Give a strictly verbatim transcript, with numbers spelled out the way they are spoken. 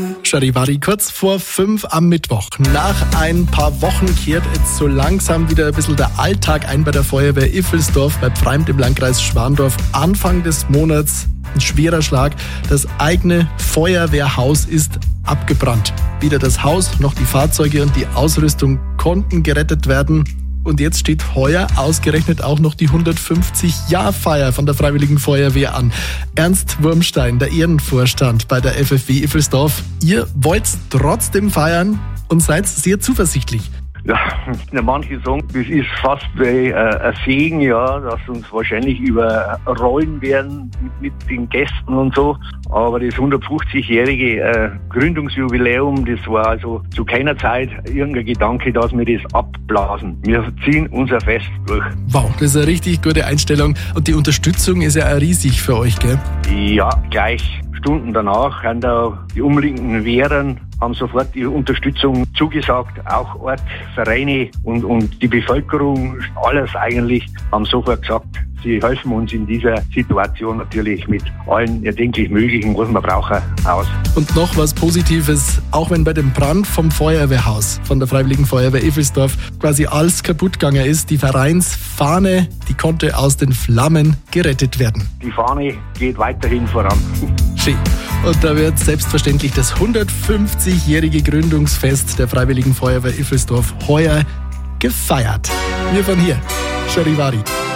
Charivari, kurz vor fünf am Mittwoch. Nach ein paar Wochen kehrt jetzt so langsam wieder ein bisschen der Alltag ein bei der Feuerwehr Iffelsdorf bei Pfreimd im Landkreis Schwandorf. Anfang des Monats ein schwerer Schlag. Das eigene Feuerwehrhaus ist abgebrannt. Weder das Haus noch die Fahrzeuge und die Ausrüstung konnten gerettet werden. Und jetzt steht heuer ausgerechnet auch noch die hundertfünfzig-Jahr-Feier von der Freiwilligen Feuerwehr an. Ernst Wurmstein, der Ehrenvorstand bei der F F W Iffelsdorf. Ihr wollt trotzdem feiern und seid sehr zuversichtlich. Ja, manche sagen, das ist fast wie äh, ein Segen, ja, dass uns wahrscheinlich überrollen werden mit, mit den Gästen und so. Aber das hundertfünfzigjährige äh, Gründungsjubiläum, das war also zu keiner Zeit irgendein Gedanke, dass wir das abblasen. Wir ziehen unser Fest durch. Wow, das ist eine richtig gute Einstellung. Und die Unterstützung ist ja auch riesig für euch, gell? Ja, gleich Stunden danach haben da die umliegenden Wehren haben sofort die Unterstützung zugesagt, auch Ort, Vereine und, und die Bevölkerung, alles eigentlich, haben sofort gesagt, sie helfen uns in dieser Situation natürlich mit allen erdenklich Möglichen, was wir brauchen, aus. Und noch was Positives, auch wenn bei dem Brand vom Feuerwehrhaus von der Freiwilligen Feuerwehr Iffelsdorf quasi alles kaputt gegangen ist, die Vereinsfahne, die konnte aus den Flammen gerettet werden. Die Fahne geht weiterhin voran. Schön. Und da wird selbstverständlich das hundertfünfzigjährige Gründungsfest der Freiwilligen Feuerwehr Iffelsdorf heuer gefeiert. Wir von hier, Charivari.